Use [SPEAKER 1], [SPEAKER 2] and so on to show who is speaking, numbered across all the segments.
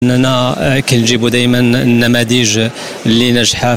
[SPEAKER 1] أننا كنجيبوا دائما النماذج اللي ناجحة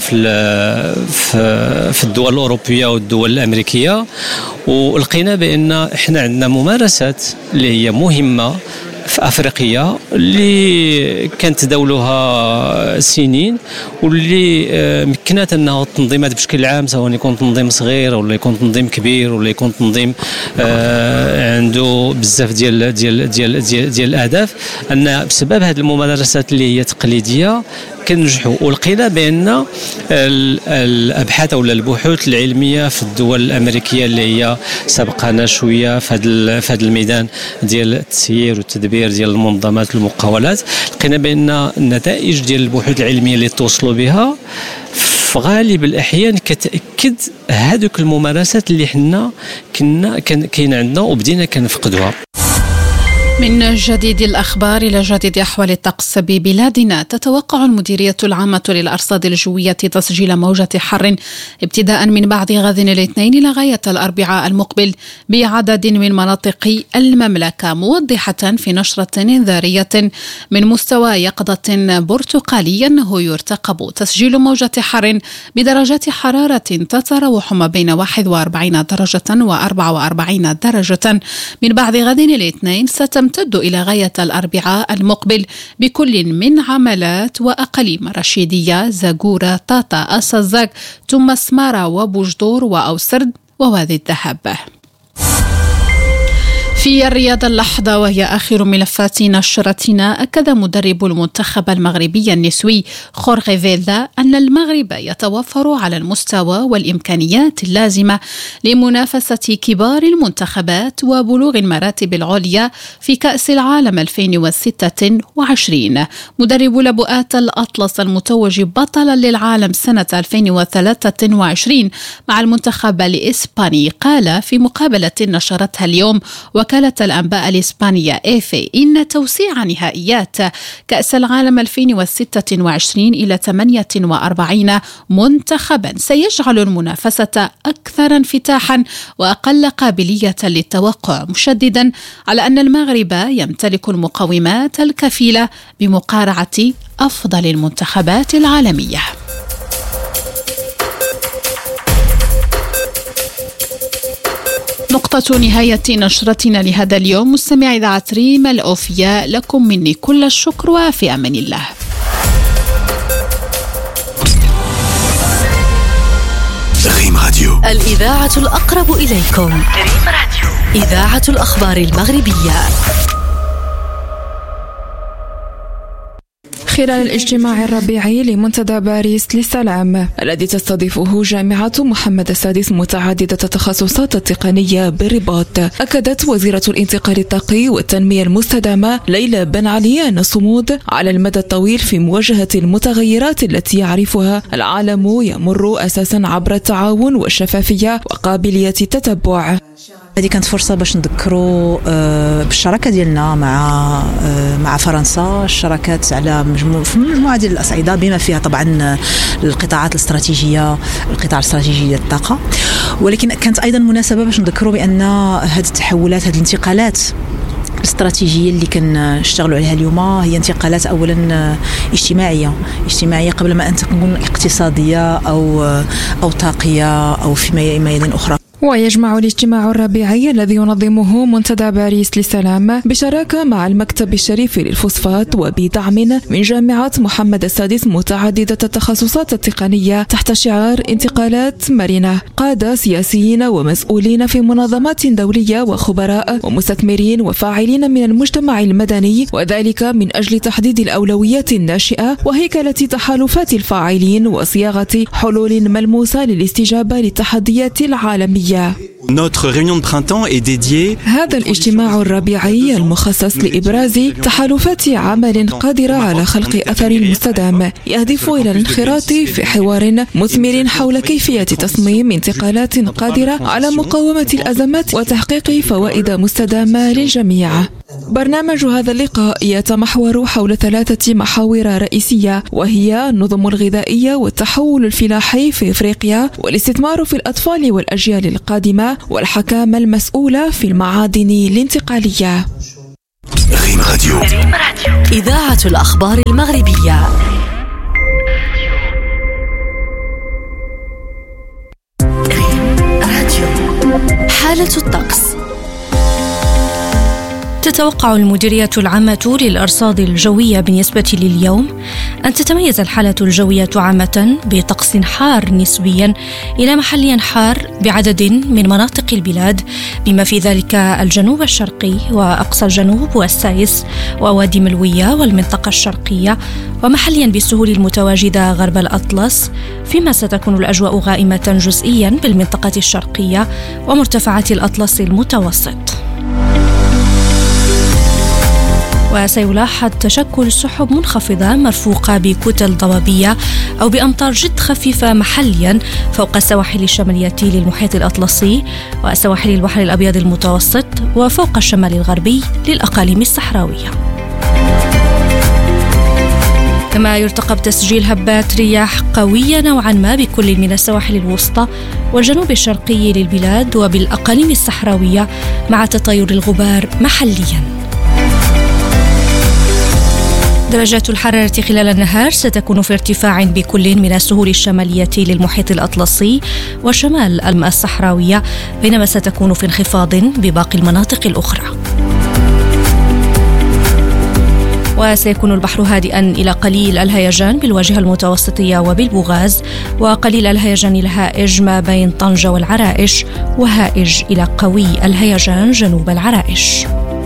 [SPEAKER 1] في الدول الأوروبية والدول الأمريكية، ولقينا بأن إحنا عندنا ممارسات اللي هي مهمة في أفريقيا اللي كانت تداولها سنين، واللي مكنت أنه التنظيمات بشكل عام، سواء يكون تنظيم صغير ولا يكون تنظيم كبير ولا يكون تنظيم عنده بزاف ديال ديال ديال ديال, ديال الأهداف، أن بسبب هذه الممارسات اللي هي تقليدية كنجحوا. ولقينا بأن الأبحاث أو البحوث العلمية في الدول الأمريكية اللي هي سبقنا شوية في هذا الميدان ديال التسيير والتدبير ديال المنظمات المقاولات، لقينا بأن النتائج ديال البحوث العلمية اللي توصلوا بها في غالب الأحيان كتأكد هذوك الممارسات اللي حنا كاين عندنا وبدينا كنفقدوها.
[SPEAKER 2] من جديد الأخبار إلى جديد أحوال الطقس ببلادنا. تتوقع المديرية العامة للأرصاد الجوية تسجيل موجة حر ابتداء من بعد غد الاثنين إلى غاية الأربعاء المقبل بعدد من مناطق المملكة، موضحة في نشرة إنذارية من مستوى يقظة برتقالي أنه يرتقب تسجيل موجة حر بدرجات حرارة تتراوح ما بين 41 درجة و44 درجة من بعد غد الاثنين، تمتد إلى غاية الأربعاء المقبل بكل من عملات وأقاليم رشيدية، زاغورة، طاطا، أسازاك، ثم سمارة وبوجدور وأوسرد ووادي الذهب. في الرياضة اللحظة وهي آخر ملفات نشرتنا، أكد مدرب المنتخب المغربي النسوي خورخي فيلدا أن المغرب يتوفر على المستوى والإمكانيات اللازمة لمنافسة كبار المنتخبات وبلوغ المراتب العليا في كأس العالم 2026. مدرب لبؤات الأطلس المتوج بطلا للعالم سنة 2023 مع المنتخب الإسباني قال في مقابلة نشرتها اليوم وكالة الأنباء الإسبانية إيفي إن توسيع نهائيات كأس العالم 2026 إلى 48 منتخبا سيجعل المنافسة أكثر انفتاحا وأقل قابلية للتوقع، مشددا على أن المغرب يمتلك المقومات الكفيلة بمقارعة أفضل المنتخبات العالمية. نقطة نهاية نشرتنا لهذا اليوم. مستمعي إذاعة ريم الأوفياء، لكم مني كل الشكر وفي أمان الله.
[SPEAKER 3] ريم راديو،
[SPEAKER 4] الإذاعة الأقرب إليكم. ريم راديو، إذاعة الأخبار المغربية.
[SPEAKER 5] خلال الاجتماع الربيعي لمنتدى باريس للسلام الذي تستضيفه جامعة محمد السادس متعددة التخصصات التقنية بالرباط، أكدت وزيرة الانتقال الطاقي والتنمية المستدامة ليلى بن علي أن الصمود على المدى الطويل في مواجهة المتغيرات التي يعرفها العالم يمر أساسا عبر التعاون والشفافية وقابلية التتبع.
[SPEAKER 6] هذه كانت فرصة باش نذكروا بالشراكة ديالنا مع فرنسا، الشراكات على مجموعة ديال الأصعدة بما فيها طبعا القطاعات الاستراتيجية، القطاع الاستراتيجي ديال الطاقة، ولكن كانت أيضا مناسبة باش نذكروا بأن هذه التحولات، هذه الانتقالات الاستراتيجية اللي كنشتغلوا عليها اليوم هي انتقالات أولا اجتماعية قبل ما أن تكون اقتصادية أو طاقية أو في ميادين أخرى.
[SPEAKER 5] ويجمع الاجتماع الربيعي الذي ينظمه منتدى باريس للسلام بشراكة مع المكتب الشريف للفوسفات وبدعم من جامعة محمد السادس متعددة التخصصات التقنية تحت شعار انتقالات مرنة، قادة سياسيين ومسؤولين في منظمات دولية وخبراء ومستثمرين وفاعلين من المجتمع المدني، وذلك من أجل تحديد الأولويات الناشئة وهيكلة تحالفات الفاعلين وصياغة حلول ملموسة للاستجابة للتحديات العالمية.
[SPEAKER 3] Notre réunion de printemps est dédiée.
[SPEAKER 5] هذا الاجتماع الربيعي المخصص لإبراز تحالفات عمل قادرة على خلق أثر مستدام يهدف إلى الانخراط في حوار مثمر حول كيفية تصميم انتقالات قادرة على مقاومة الأزمات وتحقيق فوائد مستدامة للجميع. برنامج هذا اللقاء يتمحور حول 3 محاور رئيسية، وهي النظم الغذائية والتحول الفلاحي في إفريقيا والاستثمار في الأطفال والأجيال القادمة والحكامة المسؤولة في المعادن الانتقالية.
[SPEAKER 3] ريم راديو.
[SPEAKER 4] إذاعة الأخبار المغربية. حالة الطقس. تتوقع المديرية العامة للأرصاد الجوية بالنسبة لليوم أن تتميز الحالة الجوية عامة بطقس حار نسبيا إلى محليا حار بعدد من مناطق البلاد، بما في ذلك الجنوب الشرقي وأقصى الجنوب والسايس ووادي ملوية والمنطقة الشرقية، ومحليا بالسهول المتواجدة غرب الأطلس، فيما ستكون الأجواء غائمة جزئيا بالمنطقة الشرقية ومرتفعات الأطلس المتوسط. وسيلاحظ تشكل سحب منخفضة مرفوقة بكتل ضبابية أو بأمطار جد خفيفة محليا فوق السواحل الشمالية للمحيط الأطلسي وسواحل البحر الأبيض المتوسط وفوق الشمال الغربي للأقاليم الصحراوية. كما يرتقب تسجيل هبات رياح قوية نوعا ما بكل من السواحل الوسطى والجنوب الشرقي للبلاد وبالأقاليم الصحراوية مع تطاير الغبار محليا. درجات الحرارة خلال النهار ستكون في ارتفاع بكل من السهول الشمالية للمحيط الأطلسي وشمال الماء الصحراوية، بينما ستكون في انخفاض بباقي المناطق الأخرى. وسيكون البحر هادئا إلى قليل الهيجان بالواجهة المتوسطية وبالبوغاز، وقليل الهيجان الهائج ما بين طنجة والعرائش، وهائج إلى قوي الهيجان جنوب العرائش.